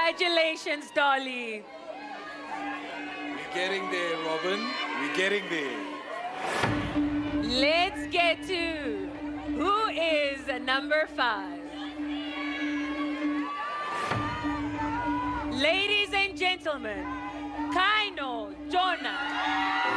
Congratulations, Dolly. We're getting there, Robin. We're getting there. Let's get to who is number 5. Ladies and gentlemen, Kaino